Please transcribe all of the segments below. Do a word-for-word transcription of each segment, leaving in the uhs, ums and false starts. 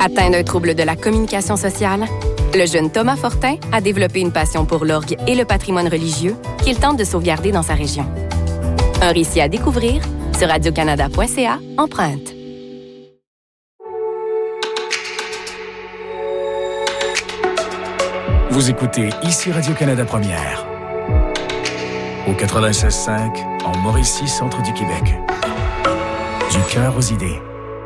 Atteint d'un trouble de la communication sociale, le jeune Thomas Fortin a développé une passion pour l'orgue et le patrimoine religieux qu'il tente de sauvegarder dans sa région. Un récit à découvrir sur radio canada point c a, empreinte. Vous écoutez ici Radio-Canada Première. Au quatre-vingt-seize cinq, en Mauricie, centre du Québec. Du cœur aux idées.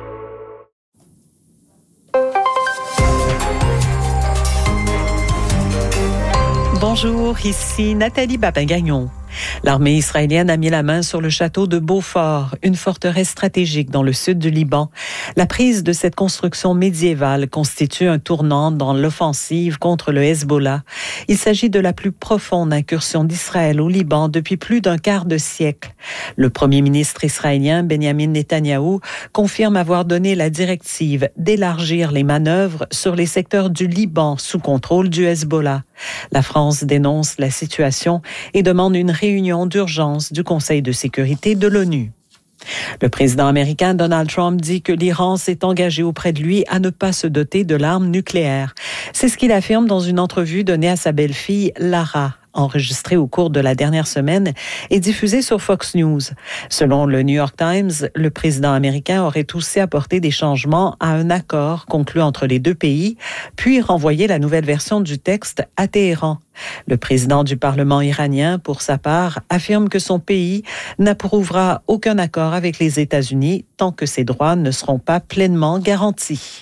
Bonjour, ici Nathalie Babin-Gagnon. L'armée israélienne a mis la main sur le château de Beaufort, une forteresse stratégique dans le sud du Liban. La prise de cette construction médiévale constitue un tournant dans l'offensive contre le Hezbollah. Il s'agit de la plus profonde incursion d'Israël au Liban depuis plus d'un quart de siècle. Le premier ministre israélien, Benjamin Netanyahou, confirme avoir donné la directive d'élargir les manœuvres sur les secteurs du Liban sous contrôle du Hezbollah. La France dénonce la situation et demande une réunion d'urgence du Conseil de sécurité de l'ONU. Le président américain Donald Trump dit que l'Iran s'est engagé auprès de lui à ne pas se doter de l'arme nucléaire. C'est ce qu'il affirme dans une entrevue donnée à sa belle-fille Lara, enregistrée au cours de la dernière semaine et diffusée sur Fox News. Selon le New York Times, le président américain aurait aussi apporté des changements à un accord conclu entre les deux pays, puis renvoyé la nouvelle version du texte à Téhéran. Le président du Parlement iranien, pour sa part, affirme que son pays n'approuvera aucun accord avec les États-Unis tant que ses droits ne seront pas pleinement garantis.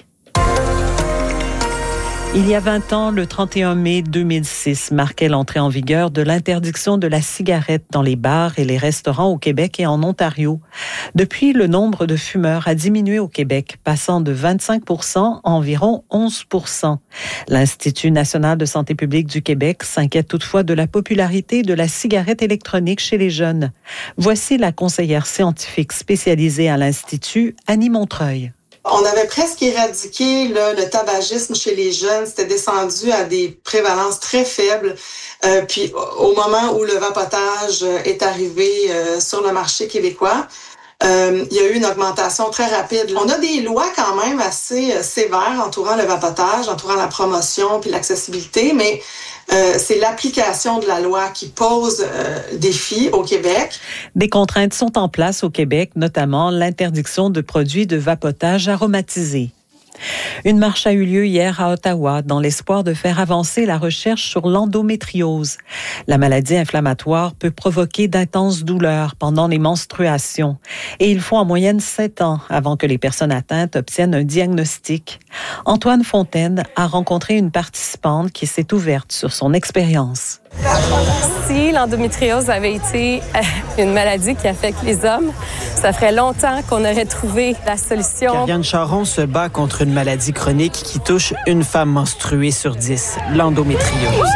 Il y a vingt ans, le trente et un mai deux mille six marquait l'entrée en vigueur de l'interdiction de la cigarette dans les bars et les restaurants au Québec et en Ontario. Depuis, le nombre de fumeurs a diminué au Québec, passant de vingt-cinq pour cent à environ onze pour cent. L'Institut national de santé publique du Québec s'inquiète toutefois de la popularité de la cigarette électronique chez les jeunes. Voici la conseillère scientifique spécialisée à l'Institut, Annie Montreuil. On avait presque éradiqué là, le tabagisme chez les jeunes. C'était descendu à des prévalences très faibles. Euh, puis au moment où le vapotage est arrivé euh, sur le marché québécois, euh, il y a eu une augmentation très rapide. On a des lois quand même assez euh, sévères entourant le vapotage, entourant la promotion puis l'accessibilité, mais Euh, c'est l'application de la loi qui pose euh, défi au Québec. Des contraintes sont en place au Québec, notamment l'interdiction de produits de vapotage aromatisés. Une marche a eu lieu hier à Ottawa dans l'espoir de faire avancer la recherche sur l'endométriose. La maladie inflammatoire peut provoquer d'intenses douleurs pendant les menstruations et il faut en moyenne sept ans avant que les personnes atteintes obtiennent un diagnostic. Antoine Fontaine a rencontré une participante qui s'est ouverte sur son expérience. Si l'endométriose avait été une maladie qui affecte les hommes, ça ferait longtemps qu'on aurait trouvé la solution. Karianne Charon se bat contre une maladie chronique qui touche une femme menstruée sur dix, l'endométriose.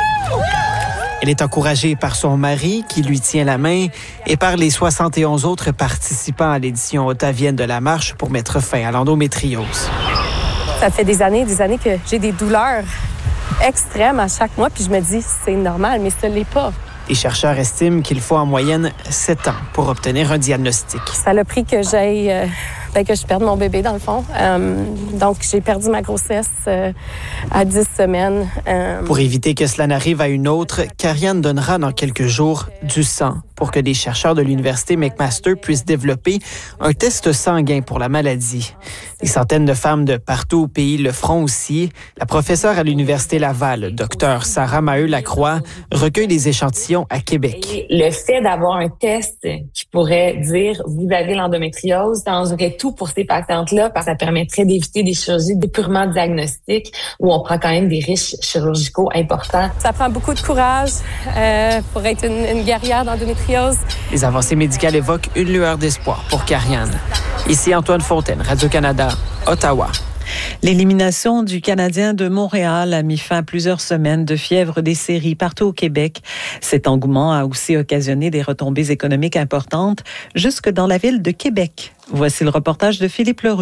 Elle est encouragée par son mari, qui lui tient la main, et par les soixante et onze autres participants à l'édition ottavienne de la marche pour mettre fin à l'endométriose. Ça fait des années et des années que j'ai des douleurs extrêmes à chaque mois, puis je me dis, c'est normal, mais ce l'est pas. Les chercheurs estiment qu'il faut en moyenne sept ans pour obtenir un diagnostic. Ça a pris que j'aille, euh, ben que je perde mon bébé, dans le fond. Euh, donc, j'ai perdu ma grossesse euh, à dix semaines. Euh... Pour éviter que cela n'arrive à une autre, Karianne donnera dans quelques jours du sang pour que des chercheurs de l'Université McMaster puissent développer un test sanguin pour la maladie. Des centaines de femmes de partout au pays le feront aussi. La professeure à l'Université Laval, Dr Sarah Maheu-Lacroix, recueille des échantillons à Québec. Le fait d'avoir un test qui pourrait dire « vous avez l'endométriose », changerait tout pour ces patientes-là parce que ça permettrait d'éviter des chirurgies purement diagnostiques où on prend quand même des risques chirurgicaux importants. Ça prend beaucoup de courage euh, pour être une, une guerrière d'endométriose. Les avancées médicales évoquent une lueur d'espoir pour Karianne. Ici Antoine Fontaine, Radio-Canada, Ottawa. L'élimination du Canadien de Montréal a mis fin à plusieurs semaines de fièvre des séries partout au Québec. Cet engouement a aussi occasionné des retombées économiques importantes jusque dans la ville de Québec. Voici le reportage de Philippe Lheureux.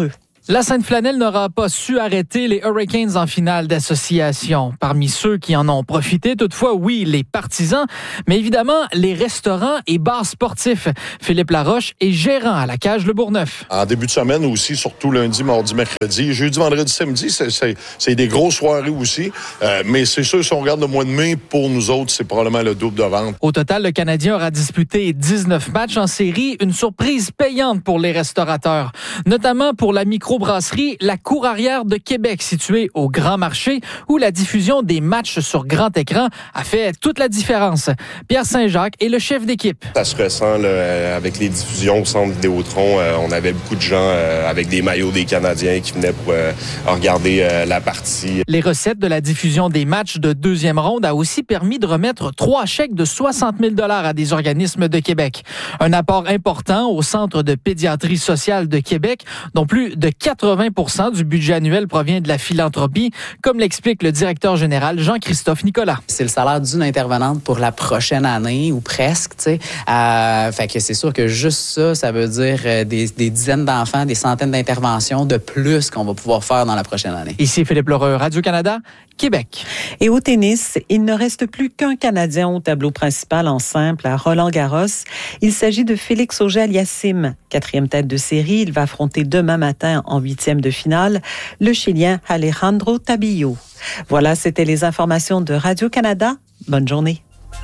La Sainte-Flanelle n'aura pas su arrêter les Hurricanes en finale d'association. Parmi ceux qui en ont profité, toutefois, oui, les partisans, mais évidemment, les restaurants et bars sportifs. Philippe Laroche est gérant à la Cage Le Bourgneuf. En début de semaine aussi, surtout lundi, mardi, mercredi, jeudi, vendredi, samedi, c'est, c'est, c'est des grosses soirées aussi. Euh, mais c'est sûr, si on regarde le mois de mai, pour nous autres, c'est probablement le double de vente. Au total, le Canadien aura disputé dix-neuf matchs en série, une surprise payante pour les restaurateurs, notamment pour la micro brasserie La Cour Arrière de Québec, située au Grand Marché, où la diffusion des matchs sur grand écran a fait toute la différence. Pierre Saint-Jacques est le chef d'équipe. Ça se ressent là, avec les diffusions au Centre Vidéotron. Euh, on avait beaucoup de gens euh, avec des maillots des Canadiens qui venaient pour euh, regarder euh, la partie. Les recettes de la diffusion des matchs de deuxième ronde a aussi permis de remettre trois chèques de soixante mille dollars à des organismes de Québec. Un apport important au Centre de pédiatrie sociale de Québec, dont plus de quatre-vingts pour cent du budget annuel provient de la philanthropie, comme l'explique le directeur général Jean-Christophe Nicolas. C'est le salaire d'une intervenante pour la prochaine année, ou presque, tu sais. Euh, fait que c'est sûr que juste ça, ça veut dire des, des dizaines d'enfants, des centaines d'interventions de plus qu'on va pouvoir faire dans la prochaine année. Ici Philippe Lheureux, Radio-Canada, Québec. Et au tennis, il ne reste plus qu'un Canadien au tableau principal en simple à Roland-Garros. Il s'agit de Félix Auger-Aliassime. Quatrième tête de série, il va affronter demain matin en huitième de finale le Chilien Alejandro Tabillo. Voilà, c'était les informations de Radio-Canada. Bonne journée.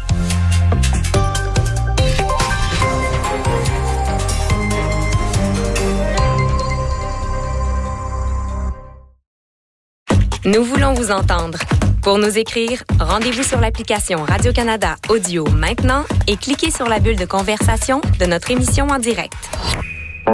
Nous voulons vous entendre. Pour nous écrire, rendez-vous sur l'application Radio-Canada Audio maintenant et cliquez sur la bulle de conversation de notre émission en direct.